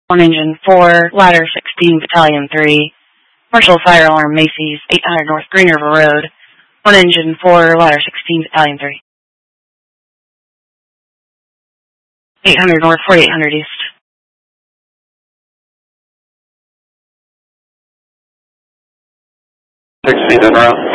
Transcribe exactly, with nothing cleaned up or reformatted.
One engine four, ladder sixteen, battalion three. Marshal fire alarm, Macy's, eight hundred North Green River Road. One engine four, ladder sixteen, battalion three. eight hundred North, forty-eight hundred East. sixteen en route.